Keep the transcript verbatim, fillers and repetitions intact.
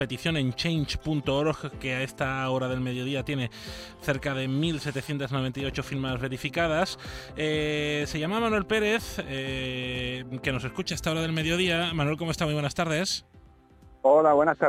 petición en change punto org, que a esta hora del mediodía tiene cerca de mil setecientas noventa y ocho firmas verificadas. Eh, se llama Manuel Pérez, eh, que nos escucha a esta hora del mediodía. Manuel, ¿cómo está? Muy buenas tardes. Hola, buenas tardes.